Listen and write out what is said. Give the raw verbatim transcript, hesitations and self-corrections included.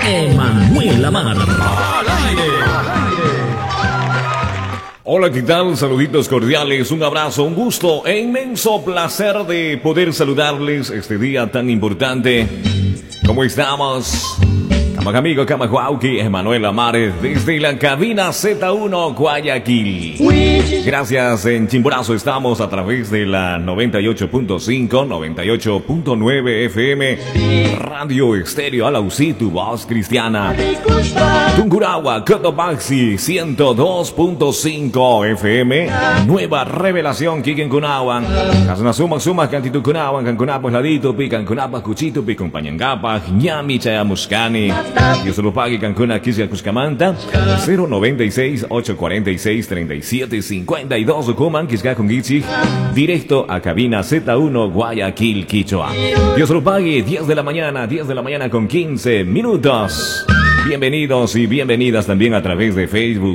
Emanuel Amar. Al aire. Hola, ¿qué tal? Saluditos cordiales, un abrazo, un gusto e inmenso placer de poder saludarles este día tan importante. ¿Cómo estamos? Amigo Camahuauqui, Emanuel Amares, desde la cabina Z uno Guayaquil. Gracias, en Chimborazo estamos a través de la noventa y ocho punto cinco, noventa y ocho punto nueve F M, Radio Estéreo Alausí, tu voz cristiana. Tungurahua, Cotopaxi, ciento dos punto cinco F M, Nueva Revelación, Quiquencunahuan, Casnasuma, Suma, Cantitucunahuan, Cancunapa, Ladito, Picancunapa, Cuchito, Picumpañangapa, Ñami, Chayamuscani. Dios se lo pague, Cancún, aquí se Cuscamanta, cero noventa y seis, ochocientos cuarenta y seis, treinta y siete cincuenta y dos, Ocuman, Quisca con Gichi, directo a cabina Z uno, Guayaquil, Quichua. Dios se lo pague, diez de la mañana, diez de la mañana con quince minutos. Bienvenidos y bienvenidas también a través de Facebook.